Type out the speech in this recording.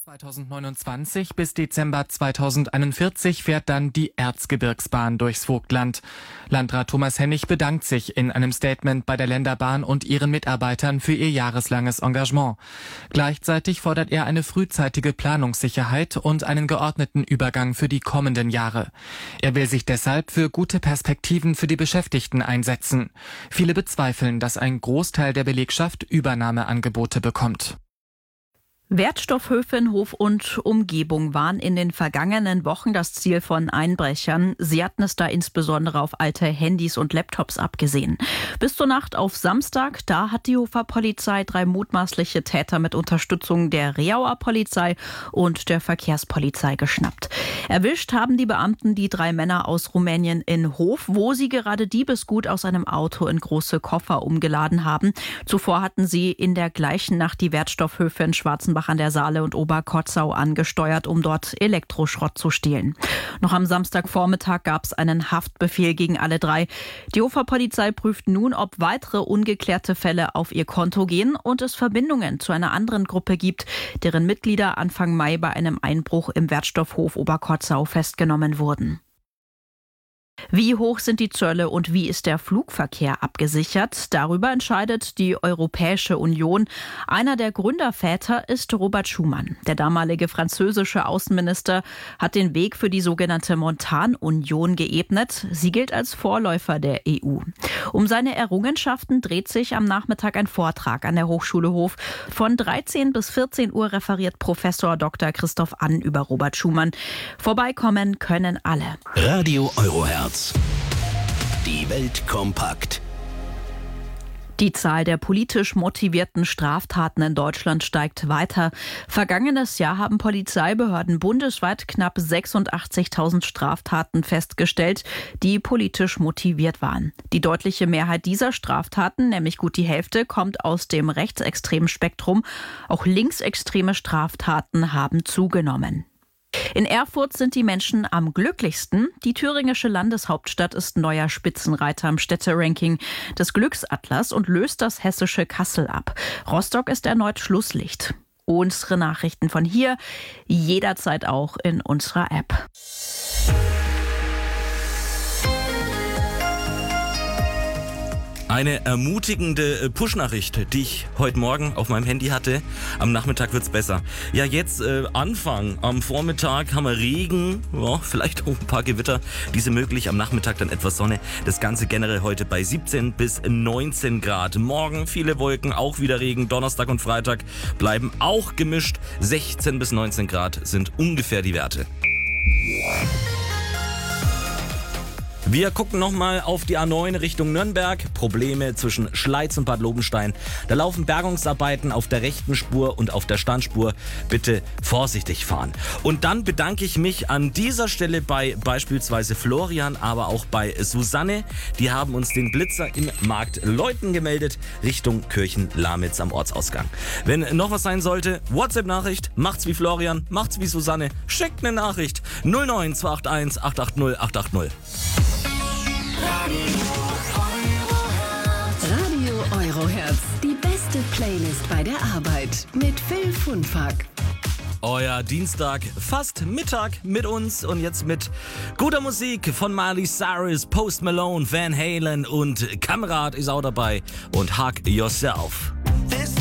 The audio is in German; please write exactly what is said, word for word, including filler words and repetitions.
zweitausendneunundzwanzig bis Dezember zweitausendeinundvierzig fährt dann die Erzgebirgsbahn durchs Vogtland. Landrat Thomas Hennig bedankt sich in einem Statement bei der Länderbahn und ihren Mitarbeitern für ihr jahreslanges Engagement. Gleichzeitig fordert er eine frühzeitige Planungssicherheit und einen geordneten Übergang für die kommenden Jahre. Er will sich deshalb für gute Perspektiven für die Beschäftigten einsetzen. Viele bezweifeln, dass ein Großteil der Belegschaft Übernahmeangebote bekommt. Wertstoffhöfe in Hof und Umgebung waren in den vergangenen Wochen das Ziel von Einbrechern. Sie hatten es da insbesondere auf alte Handys und Laptops abgesehen. Bis zur Nacht auf Samstag, da hat die Hofer Polizei drei mutmaßliche Täter mit Unterstützung der Reauer Polizei und der Verkehrspolizei geschnappt. Erwischt haben die Beamten die drei Männer aus Rumänien in Hof, wo sie gerade Diebesgut aus einem Auto in große Koffer umgeladen haben. Zuvor hatten sie in der gleichen Nacht die Wertstoffhöfe in Schwarzenbach an der Saale und Oberkotzau angesteuert, um dort Elektroschrott zu stehlen. Noch am Samstagvormittag gab es einen Haftbefehl gegen alle drei. Die Hofer Polizei prüft nun, ob weitere ungeklärte Fälle auf ihr Konto gehen und es Verbindungen zu einer anderen Gruppe gibt, deren Mitglieder Anfang Mai bei einem Einbruch im Wertstoffhof Oberkotzau festgenommen wurden. Wie hoch sind die Zölle und wie ist der Flugverkehr abgesichert? Darüber entscheidet die Europäische Union. Einer der Gründerväter ist Robert Schuman. Der damalige französische Außenminister hat den Weg für die sogenannte Montanunion geebnet. Sie gilt als Vorläufer der E U. Um seine Errungenschaften dreht sich am Nachmittag ein Vortrag an der Hochschule Hof. Von dreizehn bis vierzehn Uhr referiert Professor Doktor Christoph Ann über Robert Schuman. Vorbeikommen können alle. Radio Euroherz. Die Welt kompakt. Die Zahl der politisch motivierten Straftaten in Deutschland steigt weiter. Vergangenes Jahr haben Polizeibehörden bundesweit knapp sechsundachtzigtausend Straftaten festgestellt, die politisch motiviert waren. Die deutliche Mehrheit dieser Straftaten, nämlich gut die Hälfte, kommt aus dem rechtsextremen Spektrum. Auch linksextreme Straftaten haben zugenommen. In Erfurt sind die Menschen am glücklichsten. Die thüringische Landeshauptstadt ist neuer Spitzenreiter im Städteranking des Glücksatlas und löst das hessische Kassel ab. Rostock ist erneut Schlusslicht. Unsere Nachrichten von hier jederzeit auch in unserer App. Eine ermutigende Push-Nachricht, die ich heute Morgen auf meinem Handy hatte. Am Nachmittag wird's besser. Ja, jetzt äh, Anfang. Am Vormittag haben wir Regen, ja, vielleicht auch ein paar Gewitter. Diese möglich. Am Nachmittag dann etwas Sonne. Das Ganze generell heute bei siebzehn bis neunzehn Grad. Morgen viele Wolken, auch wieder Regen. Donnerstag und Freitag bleiben auch gemischt. sechzehn bis neunzehn Grad sind ungefähr die Werte. Wir gucken nochmal auf die A neun Richtung Nürnberg. Probleme zwischen Schleiz und Bad Lobenstein. Da laufen Bergungsarbeiten auf der rechten Spur und auf der Standspur. Bitte vorsichtig fahren. Und dann bedanke ich mich an dieser Stelle bei beispielsweise Florian, aber auch bei Susanne. Die haben uns den Blitzer in Marktleuthen gemeldet, Richtung Kirchen-Lamitz am Ortsausgang. Wenn noch was sein sollte, WhatsApp-Nachricht, macht's wie Florian, macht's wie Susanne, schickt eine Nachricht null neun zwei acht eins acht acht null acht acht null. Radio Euroherz, die beste Playlist bei der Arbeit mit Phil Funfack. Euer Dienstag, fast Mittag mit uns und jetzt mit guter Musik von Miley Cyrus, Post Malone, Van Halen und Kamerad ist auch dabei und Hug Yourself. This